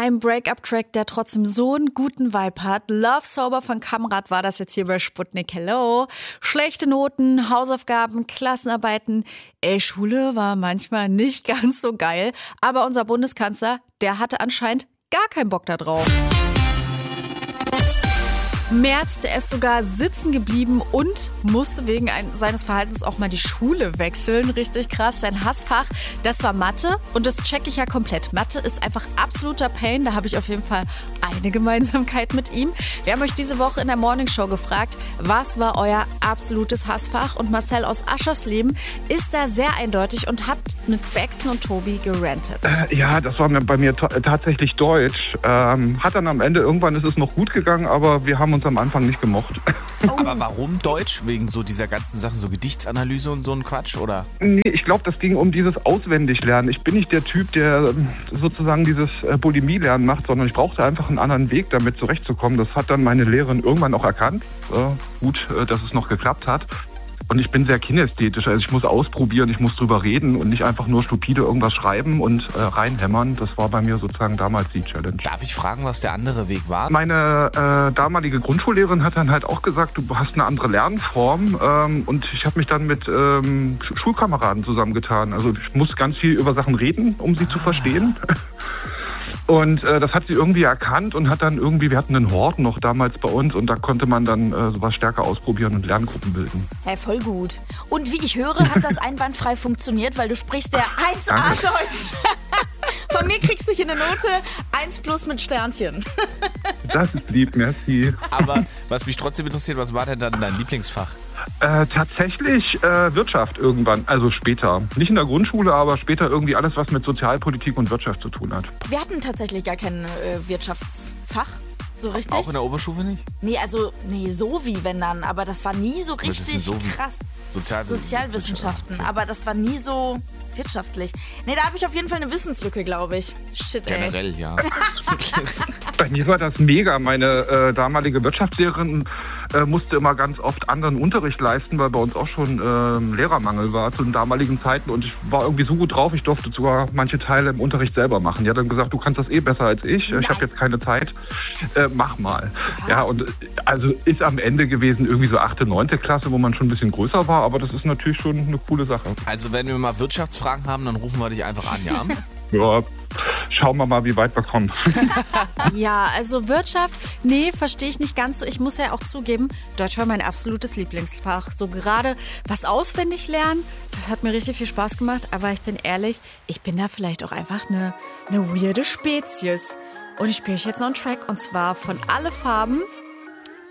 Ein Break-up-Track, der trotzdem so einen guten Vibe hat. Love Sober von Kamrat war das jetzt hier bei Sputnik. Hello. Schlechte Noten, Hausaufgaben, Klassenarbeiten. Schule war manchmal nicht ganz so geil. Aber unser Bundeskanzler, der hatte anscheinend gar keinen Bock da drauf. Merz, der ist sogar sitzen geblieben und musste wegen seines Verhaltens auch mal die Schule wechseln. Richtig krass. Sein Hassfach, das war Mathe und das checke ich ja komplett. Mathe ist einfach absoluter Pain. Da habe ich auf jeden Fall eine Gemeinsamkeit mit ihm. Wir haben euch diese Woche in der Morningshow gefragt, was war euer absolutes Hassfach? Und Marcel aus Aschersleben ist da sehr eindeutig und hat mit Baxen und Tobi gerantet. Ja, das war bei mir tatsächlich Deutsch. Hat dann am Ende, irgendwann ist es noch gut gegangen, aber wir haben uns am Anfang nicht gemocht. Oh. Aber warum Deutsch? Wegen so dieser ganzen Sachen, so Gedichtsanalyse und so ein Quatsch, oder? Nee, ich glaube, das ging um dieses Auswendiglernen. Ich bin nicht der Typ, der sozusagen dieses Bulimie-Lernen macht, sondern ich brauchte einfach einen anderen Weg, damit zurechtzukommen. Das hat dann meine Lehrerin irgendwann auch erkannt. Gut, dass es noch geklappt hat. Und ich bin sehr kinästhetisch, also ich muss ausprobieren, ich muss drüber reden und nicht einfach nur stupide irgendwas schreiben und reinhämmern. Das war bei mir sozusagen damals die Challenge. Darf ich fragen, was der andere Weg war? Meine damalige Grundschullehrerin hat dann halt auch gesagt, du hast eine andere Lernform und ich habe mich dann mit Schulkameraden zusammengetan. Also ich muss ganz viel über Sachen reden, um sie zu verstehen. Und das hat sie irgendwie erkannt und hat dann irgendwie, wir hatten einen Hort noch damals bei uns und da konnte man dann sowas stärker ausprobieren und Lerngruppen bilden. Hey, voll gut. Und wie ich höre, hat das einwandfrei funktioniert, weil du sprichst der 1A Deutsch. Von mir kriegst du hier eine Note 1+ mit Sternchen. Das ist lieb, merci. Aber was mich trotzdem interessiert, was war denn dann dein Lieblingsfach? Tatsächlich Wirtschaft irgendwann, also später. Nicht in der Grundschule, aber später irgendwie alles, was mit Sozialpolitik und Wirtschaft zu tun hat. Wir hatten tatsächlich gar kein Wirtschaftsfach. So richtig? Auch in der Oberstufe nicht? Nee, so wie wenn dann, aber das war nie so richtig so krass. Sozialwissenschaften, okay. Aber das war nie so wirtschaftlich. Nee, da habe ich auf jeden Fall eine Wissenslücke, glaube ich. Shit, ey. Generell, ja. Bei mir war das mega. Meine damalige Wirtschaftslehrerin musste immer ganz oft anderen Unterricht leisten, weil bei uns auch schon Lehrermangel war zu den damaligen Zeiten. Und ich war irgendwie so gut drauf, ich durfte sogar manche Teile im Unterricht selber machen. Die hat dann gesagt, du kannst das besser als ich. Ich habe jetzt keine Zeit. Mach mal. Ja, und also ist am Ende gewesen irgendwie so 8., 9. Klasse, wo man schon ein bisschen größer war. Aber das ist natürlich schon eine coole Sache. Also wenn wir mal Wirtschaftsfragen haben, dann rufen wir dich einfach an, ja? Ja, schauen wir mal, wie weit wir kommen. Ja, also Wirtschaft, nee, verstehe ich nicht ganz so. Ich muss ja auch zugeben, Deutsch war mein absolutes Lieblingsfach. So gerade was auswendig lernen, das hat mir richtig viel Spaß gemacht. Aber ich bin ehrlich, ich bin da vielleicht auch einfach eine weirde Spezies. Und ich spiele euch jetzt noch einen Track und zwar von Alle Farben